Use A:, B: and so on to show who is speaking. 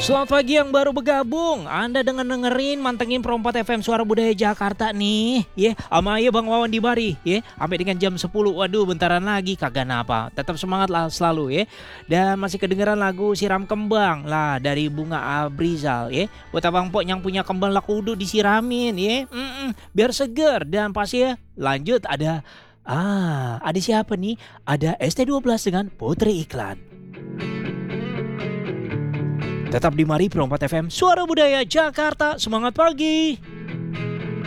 A: Selamat pagi yang baru bergabung. Anda dengerin mantengin Perompat FM Suara Budaya Jakarta nih. Sama Bang Wawan di Bari. Sampai dengan jam 10. Waduh, bentaran lagi kagak napa. Tetap semangat lah selalu. Dan masih kedengeran lagu Siram Kembang lah dari Bunga Abrizal. Buat abang pok yang punya kembang lah kudu disiramin. Biar seger. Dan pasti lanjut ada siapa nih? Ada ST12 dengan Putri Iklan. Tetap di Mari Perompat FM Suara Budaya Jakarta. Semangat pagi.